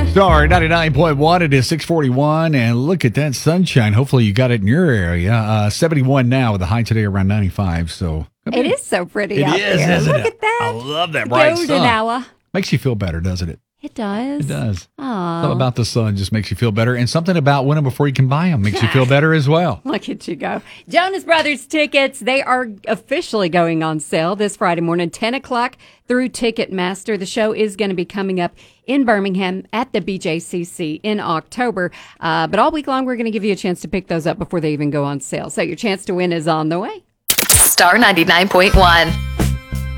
Star 99.1, it is 641, and look at that sunshine. Hopefully you got it in your area. 71 now with a high today around 95. So it is so pretty it out is, there. isn't Look it? at that. I love that bright Golden sun. hour. Makes you feel better, doesn't it? It does. It does. Aww. Something about the sun just makes you feel better, and something about winning before you can buy them makes you feel better as well. Look at you go. Jonas Brothers tickets, they are officially going on sale this Friday morning, 10 o'clock through Ticketmaster. The show is going to be coming up in Birmingham at the BJCC in October. But all week long, we're going to give you a chance to pick those up before they even go on sale. So your chance to win is on the way. Star 99.1.